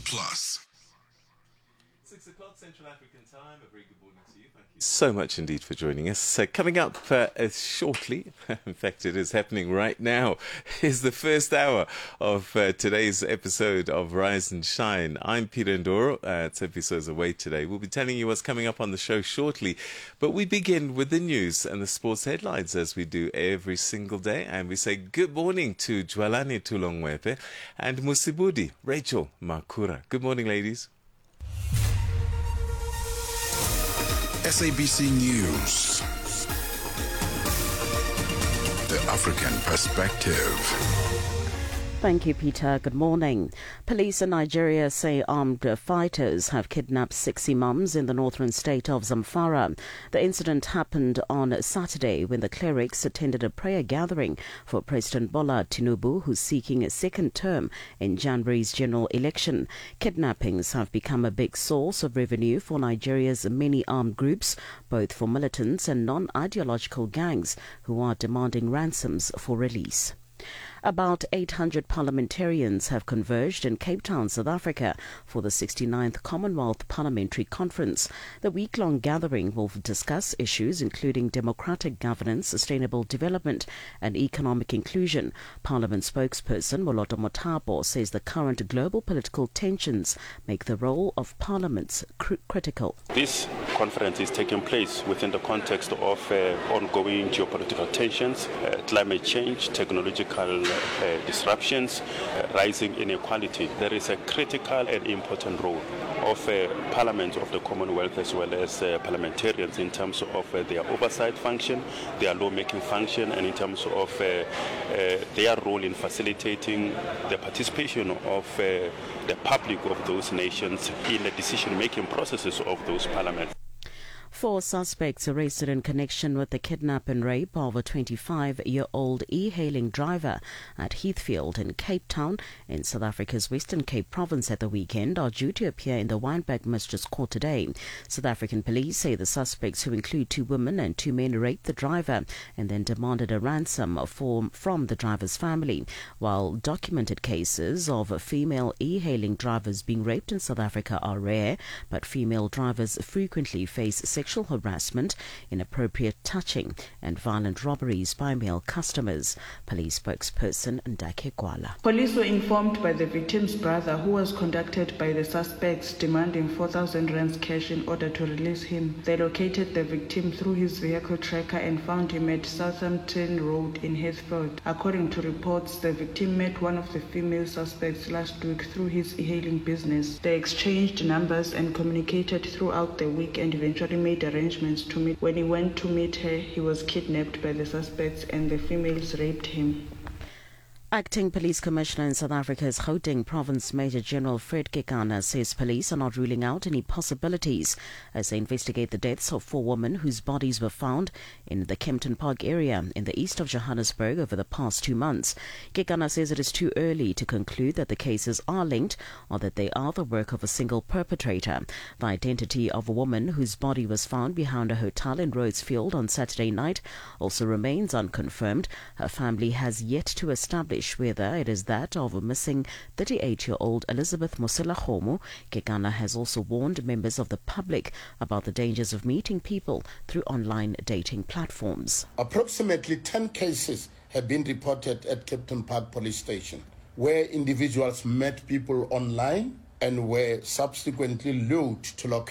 Plus. 6 o'clock Central African time. A very good morning to you. Thank you so much indeed for joining us. Coming up shortly, in fact it is happening right now, is the first hour of today's episode of Rise and Shine. I'm Peter Ndoro. It's episodes away today. We'll be telling you what's coming up on the show shortly, but we begin with the news and the sports headlines as we do every single day, and we say good morning to Jwalani Tulongwepe and Musibudi Rachel Makura. Good morning, ladies. SABC News. The African Perspective. Thank you, Peter. Good morning. Police in Nigeria say armed fighters have kidnapped 6 imams in the northern state of Zamfara. The incident happened on Saturday when the clerics attended a prayer gathering for President Bola Tinubu, who's seeking a second term in January's general election. Kidnappings have become a big source of revenue for Nigeria's many armed groups, both for militants and non-ideological gangs who are demanding ransoms for release. About 800 parliamentarians have converged in Cape Town, South Africa for the 69th Commonwealth Parliamentary Conference. The week-long gathering will discuss issues including democratic governance, sustainable development and economic inclusion. Parliament spokesperson Moloto Motabo says the current global political tensions make the role of parliaments critical. This conference is taking place within the context of ongoing geopolitical tensions, climate change, technological disruptions, rising inequality. There is a critical and important role of Parliament of the Commonwealth as well as parliamentarians in terms of their oversight function, their lawmaking function, and in terms of their role in facilitating the participation of the public of those nations in the decision-making processes of those parliaments. 4 suspects arrested in connection with the kidnap and rape of a 25-year-old e-hailing driver at Heathfield in Cape Town in South Africa's Western Cape province at the weekend are due to appear in the Wynberg Magistrates Court today. South African police say the suspects, who include 2 women and 2 men, raped the driver and then demanded a ransom from the driver's family. While documented cases of female e-hailing drivers being raped in South Africa are rare, but female drivers frequently face sexual harassment, inappropriate touching and violent robberies by male customers. Police spokesperson Ndake Gwala. Police were informed by the victim's brother, who was contacted by the suspects demanding 4,000 rands cash in order to release him. They located the victim through his vehicle tracker and found him at Southampton Road in Heathfield. According to reports, the victim met one of the female suspects last week through his e-hailing business. They exchanged numbers and communicated throughout the week and eventually made arrangements to meet. When he went to meet her, he was kidnapped by the suspects and the females raped him. Acting Police Commissioner in South Africa's Gauteng Province, Major General Fred Kekana, says police are not ruling out any possibilities as they investigate the deaths of 4 women whose bodies were found in the Kempton Park area in the east of Johannesburg over the past 2 months. Kekana says it is too early to conclude that the cases are linked or that they are the work of a single perpetrator. The identity of a woman whose body was found behind a hotel in Rhodesfield on Saturday night also remains unconfirmed. Her family has yet to establish whether it is that of a missing 38-year-old Elizabeth Moselahomo. Kekana has also warned members of the public about the dangers of meeting people through online dating platforms. Approximately 10 cases have been reported at Kempton Park Police Station, where individuals met people online and were subsequently lured to locate